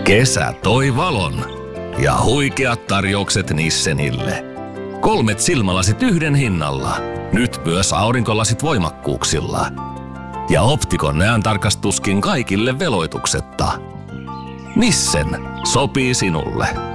Kesä toi valon ja huikeat tarjoukset Nissenille. 3 silmälasit yhden hinnalla. Nyt myös aurinkolasit voimakkuuksilla. Ja Optikon näöntarkastuskin kaikille veloituksetta. Nissen sopii sinulle.